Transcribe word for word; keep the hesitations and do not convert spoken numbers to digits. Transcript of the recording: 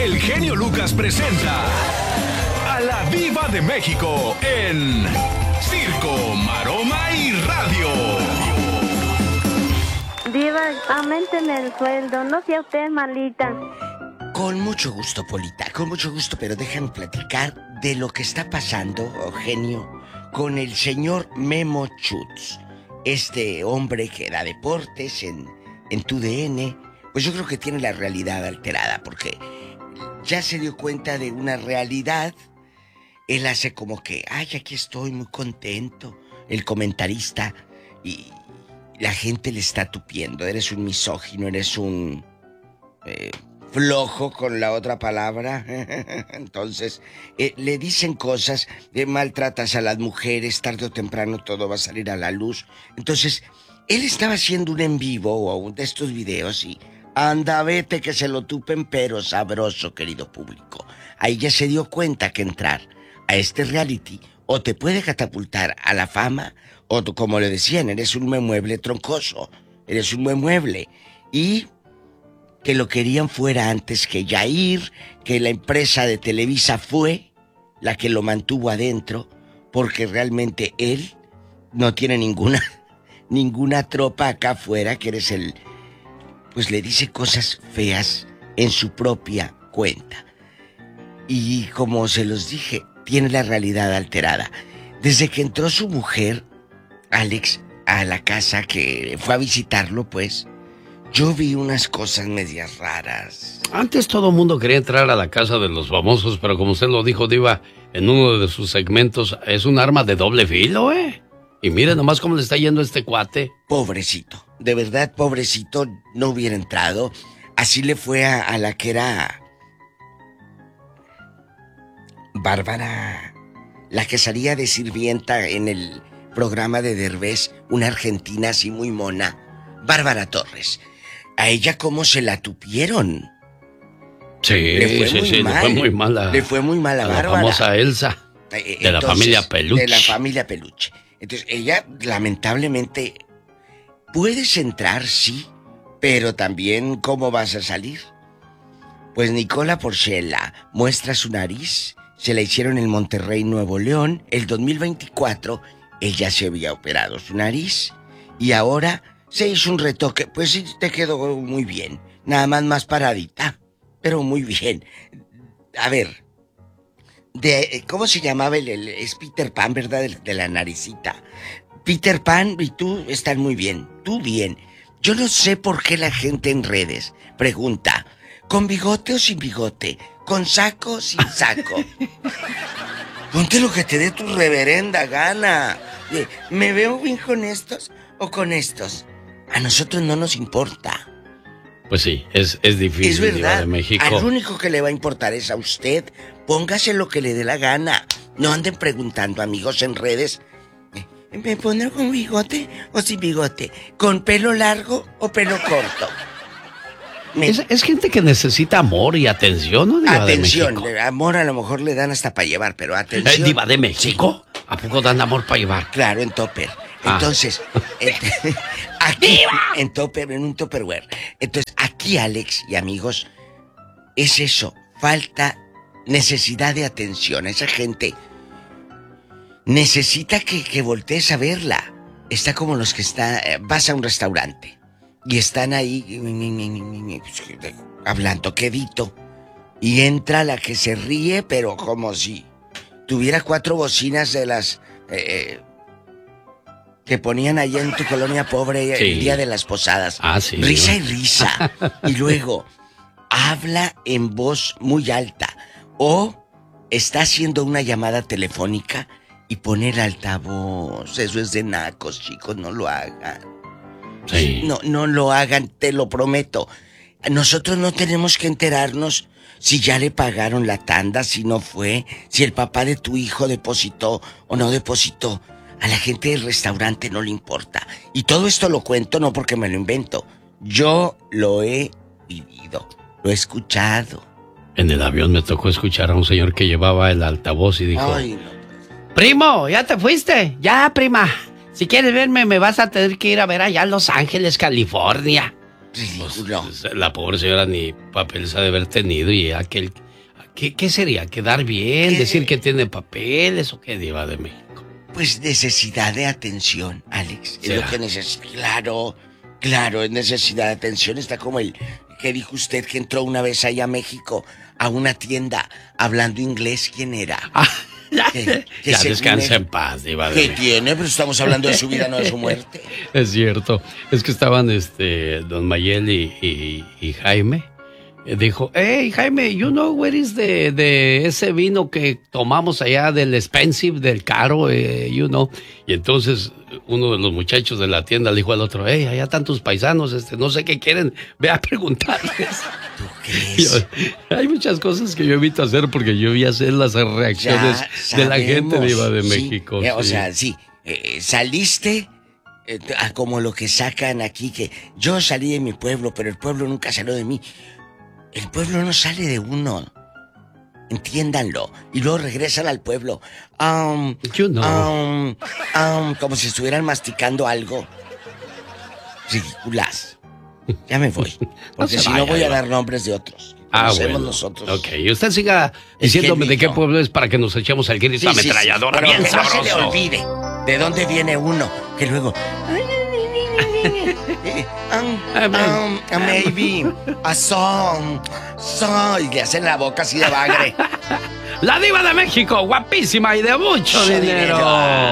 el genio Lucas presenta a la Diva de México en Circo, Maroma y Radio. Diva, auménteme el sueldo, no sea usted malita. Con mucho gusto, Polita, con mucho gusto, pero déjame platicar de lo que está pasando, Eugenio, con el señor Memo Schutz. Este hombre que da deportes en, en tu D N, pues yo creo que tiene la realidad alterada, porque ya se dio cuenta de una realidad. Él hace como que, ay, aquí estoy muy contento, el comentarista, y la gente le está tupiendo. Eres un misógino, eres un eh, flojo con la otra palabra. Entonces, eh, le dicen cosas, de maltratas a las mujeres, tarde o temprano todo va a salir a la luz. Entonces, él estaba haciendo un en vivo o un de estos videos y anda, vete que se lo tupen, pero sabroso, querido público. Ahí ya se dio cuenta que entrar a este reality o te puede catapultar a la fama, o tú, como le decían, eres un mueble troncoso, eres un mueble. Y que lo querían fuera antes que Yair, que la empresa de Televisa fue la que lo mantuvo adentro, porque realmente él no tiene ninguna, ninguna tropa acá afuera, que eres el... Pues le dice cosas feas en su propia cuenta. Y como se los dije, tiene la realidad alterada. Desde que entró su mujer, Alex, a la casa, que fue a visitarlo, pues, yo vi unas cosas medias raras. Antes todo el mundo quería entrar a la casa de los famosos, pero como usted lo dijo, Diva, en uno de sus segmentos, es un arma de doble filo, ¿eh? Y mire nomás cómo le está yendo a este cuate. Pobrecito, de verdad, pobrecito, no hubiera entrado. Así le fue a, a la que era Bárbara, la que salía de sirvienta en el programa de Derbez, una argentina así muy mona, Bárbara Torres. A ella cómo se la tupieron. Sí, le fue sí, muy sí, mal. le fue muy mal a, le fue muy mal a, a Bárbara. La famosa Elsa, eh, de entonces, la familia Peluche. De la familia Peluche. Entonces, ella, lamentablemente, puedes entrar, sí, pero también, ¿cómo vas a salir? Pues Nicola Porchela muestra su nariz, se la hicieron en Monterrey, Nuevo León. El dos mil veinticuatro, ella se había operado su nariz y ahora se hizo un retoque. Pues sí, te quedó muy bien, nada más más paradita, pero muy bien. A ver... De, ¿cómo se llamaba el, el es Peter Pan, verdad? De, de la naricita. Peter Pan y tú están muy bien. Tú bien. Yo no sé por qué la gente en redes pregunta, ¿con bigote o sin bigote? ¿Con saco o sin saco? Ponte lo que te dé tu reverenda gana. ¿Me veo bien con estos o con estos? A nosotros no nos importa. Pues sí, es, es difícil. Es verdad. Diva de México. Al único que le va a importar es a usted. Póngase lo que le dé la gana. No anden preguntando, amigos, en redes. ¿Me pondré con bigote o sin bigote? ¿Con pelo largo o pelo corto? Me... Es, es gente que necesita amor y atención, ¿no, Diva atención, de México? Amor a lo mejor le dan hasta para llevar, pero atención. ¿Eh, ¿Diva de México? Sí. ¿A poco dan amor para llevar? Claro, en topper. Ah. Entonces, en, aquí, en topper, en un topperware. Entonces, aquí, Alex y amigos, es eso, falta, necesidad de atención. Esa gente necesita que, que voltees a verla. Está como los que están, eh, vas a un restaurante y están ahí hablando quedito y entra la que se ríe, pero como si tuviera cuatro bocinas de las eh, que ponían allá en tu colonia pobre, sí, el día de las posadas. Ah, sí. Risa y risa. Y luego habla en voz muy alta o está haciendo una llamada telefónica y pone el altavoz. Eso es de nacos, chicos, no lo hagan. Sí. No, no lo hagan, te lo prometo. Nosotros no tenemos que enterarnos si ya le pagaron la tanda, si no fue, si el papá de tu hijo depositó o no depositó. A la gente del restaurante no le importa. Y todo esto lo cuento no porque me lo invento. Yo lo he vivido, lo he escuchado. En el avión me tocó escuchar a un señor que llevaba el altavoz y dijo... Ay, no. Primo, ¿ya te fuiste? Ya, prima. Si quieres verme, me vas a tener que ir a ver allá a Los Ángeles, California. Ridículo. Pues, la pobre señora ni papeles ha de haber tenido y aquel... ¿Qué, qué sería? ¿Quedar bien? ¿Qué? ¿Decir que tiene papeles o qué, Diva de México? Pues necesidad de atención, Alex. Es ¿Será? lo que necesita. Claro, claro, es necesidad de atención. Está como el que dijo usted que entró una vez ahí a México a una tienda hablando inglés. ¿Quién era? Ah, ya, ¿Qué- qué ya según descansa él? en paz, Diva de ¿Qué México. tiene? Pero estamos hablando de su vida, no de su muerte. Es cierto. Es que estaban este don Mayel y, y- y Jaime. Eh, Dijo, hey Jaime, you know where is the, de ese vino que tomamos allá del expensive, del caro, eh, you know. Y entonces uno de los muchachos de la tienda le dijo al otro, hey, allá están tus paisanos, este, no sé qué quieren, ve a preguntarles. ¿Tú Y yo, crees? hay muchas cosas que yo evito hacer porque yo vi hacer las reacciones Ya de la gente de Iba de sabemos, sí. México. Eh, O sí. sea, sí, eh, saliste eh, a como lo que sacan aquí, que yo salí de mi pueblo, pero el pueblo nunca salió de mí. El pueblo no sale de uno. Entiéndanlo. Y luego regresan al pueblo. Um, You know. um, um, como si estuvieran masticando algo. Ridículas. Ya me voy. Porque se si vaya, no voy a Iba. dar nombres de otros. Ah, Conocemos bueno. nosotros. Ok, y usted siga Es diciéndome que de qué no. pueblo es para que nos echemos el grito Sí, sí, sí. ametralladora Pero bien que no se le sabroso. olvide de dónde viene uno. Que luego... Um, um, a maybe a song, song, y le hacen la boca así de bagre. La Diva de México, guapísima y de mucho Mucho dinero. dinero.